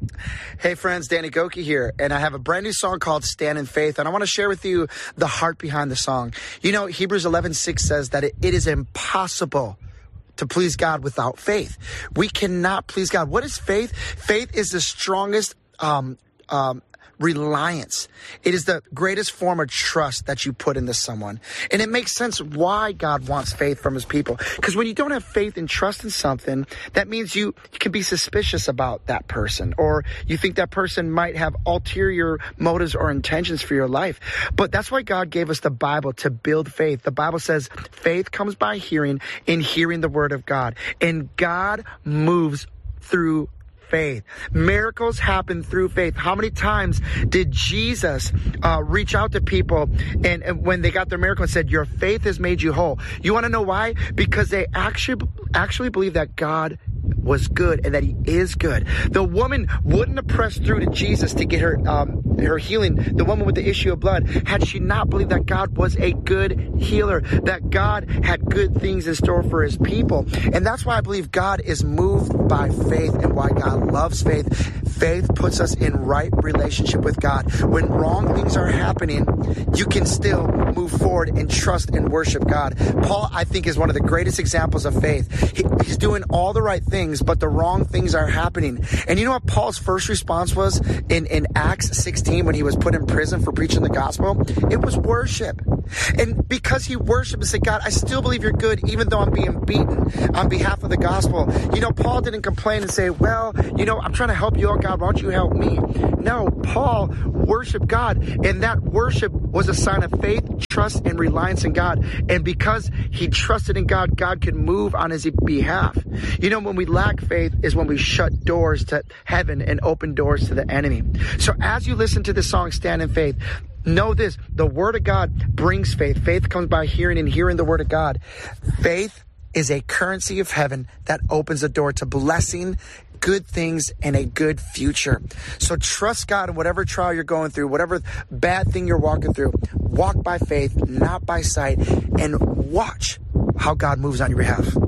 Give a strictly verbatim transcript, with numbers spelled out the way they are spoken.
Hey friends, Danny Goki here, and I have a brand new song called Stand in Faith, and I want to share with you the heart behind the song. You know, Hebrews eleven six says that it, it is impossible to please God without faith. We cannot please God. What is faith? Faith is the strongest um, um, reliance. It is the greatest form of trust that you put into someone. And it makes sense why God wants faith from his people. Because when you don't have faith and trust in something, that means you, you can be suspicious about that person, or you think that person might have ulterior motives or intentions for your life. But that's why God gave us the Bible, to build faith. The Bible says faith comes by hearing, and hearing the word of God. And God moves through faith. Miracles happen through faith. How many times did Jesus uh, reach out to people and, and when they got their miracle and said, your faith has made you whole? You want to know why? Because they actually actually believe that God was good and that he is good. The woman wouldn't have pressed through to Jesus to get her um, her healing, the woman with the issue of blood, had she not believed that God was a good healer, that God had good things in store for his people. And that's why I believe God is moved by faith, and why God loves faith. Faith puts us in right relationship with God. When wrong things are happening, you can still move forward and trust and worship God. Paul, I think, is one of the greatest examples of faith. He, he's doing all the right things, but the wrong things are happening. And you know what Paul's first response was in, in Acts sixteen when he was put in prison for preaching the gospel? It was worship. And because he worshiped and said, God, I still believe you're good, even though I'm being beaten on behalf of the gospel. You know, Paul didn't complain and say, well, you know, I'm trying to help you out, God, why don't you help me? No, Paul worshiped God, and that worship was a sign of faith, trust, and reliance in God. And because he trusted in God, God could move on his behalf. You know, when we lack faith is when we shut doors to heaven and open doors to the enemy. So as you listen to this song, Stand in Faith, know this: the word of God brings faith. Faith comes by hearing, and hearing the word of God. Faith is a currency of heaven that opens the door to blessing, good things, and a good future. So trust God in whatever trial you're going through, whatever bad thing you're walking through. Walk by faith, not by sight, and watch how God moves on your behalf.